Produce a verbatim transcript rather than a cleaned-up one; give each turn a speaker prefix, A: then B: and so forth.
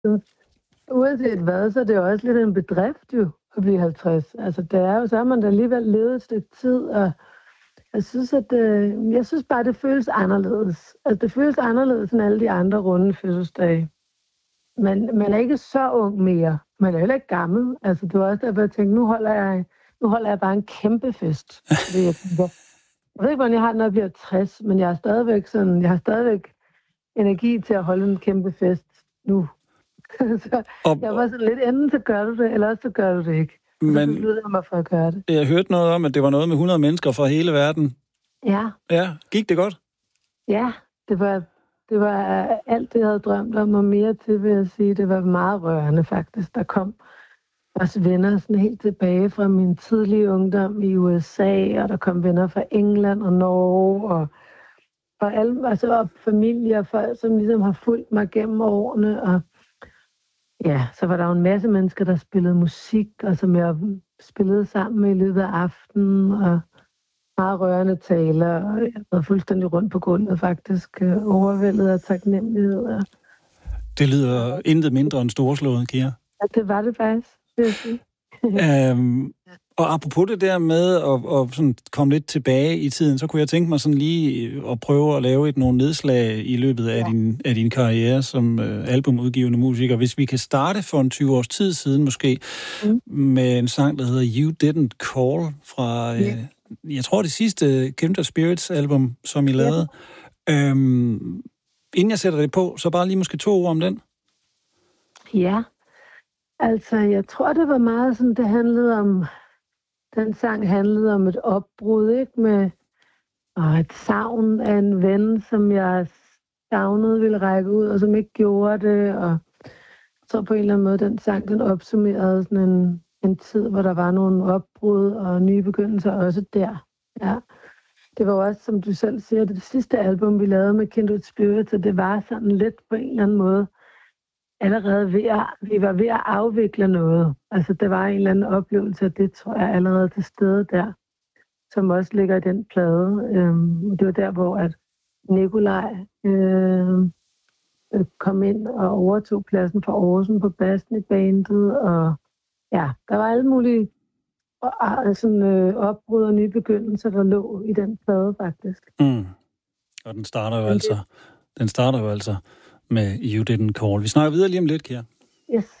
A: Så, uanset hvad, så er det jo også lidt en bedrift jo, at blive halvtreds. Altså, det er jo så, at man da alligevel levet et stykke tid, og jeg synes, at det, jeg synes bare, det føles anderledes. Altså, det føles anderledes end alle de andre runde fødselsdage. Man, man er ikke så ung mere. Man er heller ikke gammel. Altså, det var også derfor, jeg tænkte, nu holder jeg, nu holder jeg bare en kæmpe fest. Fordi jeg, tænker, jeg ved ikke, hvordan jeg har, når jeg bliver tres, men jeg har stadigvæk sådan, jeg har stadigvæk energi til at holde en kæmpe fest nu. Så og, jeg var sådan lidt, enten så gør du det, eller også så gør du det ikke. Men så besluttede jeg mig for at gøre det.
B: Jeg hørte noget om, at det var noget med hundrede mennesker fra hele verden.
A: Ja.
B: Ja, gik det godt?
A: Ja, det var, det var alt det, jeg havde drømt om, og mere til, vil jeg sige. Det var meget rørende faktisk. Der kom også venner sådan helt tilbage fra min tidlige ungdom i U S A, og der kom venner fra England og Norge, og, og, alle, altså, og familier og folk, som ligesom har fulgt mig gennem årene, og ja, så var der jo en masse mennesker, der spillede musik, og som jeg spillede sammen med i løbet af aftenen, og meget rørende taler, og jeg var fuldstændig rundt på gulvet faktisk, overvældet af taknemmelighed.
B: Det lyder intet mindre end storslået, Kira.
A: Ja, det var det faktisk, vil jeg sige.
B: øhm, og apropos det der med at, at sådan komme lidt tilbage i tiden, så kunne jeg tænke mig sådan lige at prøve at lave et nogle nedslag i løbet af, ja. din, af din karriere som uh, albumudgivende musiker. Hvis vi kan starte for en tyve års tid siden måske, mm. med en sang, der hedder You Didn't Call fra, uh, yeah. jeg tror det sidste Kindred Spirits album, som I lavede. Yeah. Øhm, inden jeg sætter det på, så bare lige måske to ord om den.
A: Ja, altså jeg tror det var meget sådan, det handlede om, den sang handlede om et opbrud, ikke? Med og et savn af en ven, som jeg savnede ville række ud, og som ikke gjorde det. Og jeg tror på en eller anden måde, den sang, den opsummerede sådan en, en tid, hvor der var nogle opbrud og nye begyndelser også der. Ja. Det var også, som du selv siger, det, det sidste album, vi lavede med Kindred Spirits, og det var sådan lidt på en eller anden måde allerede ved at, vi var ved at afvikle noget. Altså, det var en eller anden oplevelse, og det tror jeg allerede til stede der, som også ligger i den plade. Øhm, det var der, hvor at Nikolaj øh, kom ind og overtog pladsen for Aarhusen på bassen i bandet, og ja, der var alle mulige sådan, øh, opbrud og nye begyndelser, der lå i den plade, faktisk.
B: Mm. Og den starter jo altså, den starter jo altså med You Didn't Call. Vi snakker videre lige om lidt, Kira.
A: Yes.